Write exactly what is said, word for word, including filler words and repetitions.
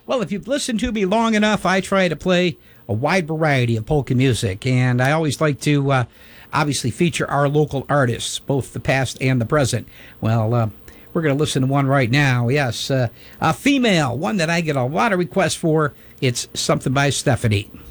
Well, if you've listened to me long enough, I try to play a wide variety of polka music, and I always like to uh, obviously feature our local artists, both the past and the present. Well, uh, we're going to listen to one right now. Yes, uh, a female, one that I get a lot of requests for. It's something by Stephanie.